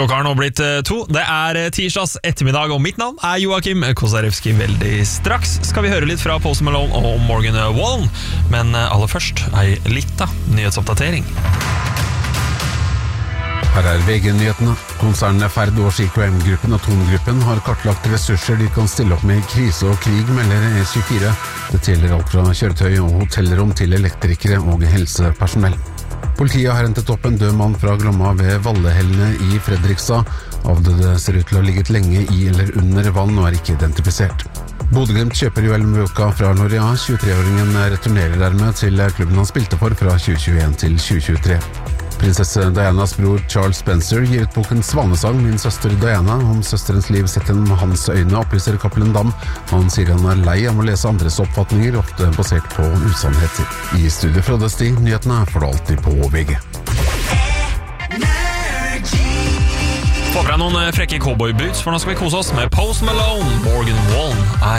Klokka har nå blitt 2. Det tirsdags ettermiddag, og mitt navn Joakim Kosarewski. Veldig straks skal vi høre litt fra Post Malone og Morgan Wallen, men aller først ei lita nyhetsoppdatering. Her VG-nyhetene. Konsernene Ferd og Ski-KM-gruppen og Tone-gruppen har kartlagt ressurser de kan stille opp med i krise og krig, melder E24. Det gjelder alt fra kjøretøy og hotellrom til elektrikere og helsepersonell. Politiet har hentet opp en død mann fra Glomma ved Vallehellene i Fredrikstad. Avdøde ser ut til å ha ligget lenge i eller under vann og ikke identifisert. Bodø/Glimt kjøper Joel Mvuka fra Lorient. 23-åringen returnerer dermed til klubben han spilte for fra 2021 til 2023. Prinsesse Dianas bror Charles Spencer gir ut boken Svanesang, min søster Diana, om søsterens liv sett gjennom hans øyne, opplyser Cappelen Dam. Han sier han lei av å lese andres oppfatninger, ofte basert på usannheter. I studio fra Dusty, nyhetene får du alltid på VG. Få fra noen frekke cowboyboots, for nå skal vi kose oss med Post Malone, Morgan Wallen, I